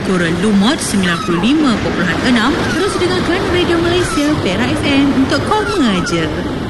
mengukur Lumot 95.6. Terus dengarkan Radio Malaysia Perak FM untuk kau mengajar.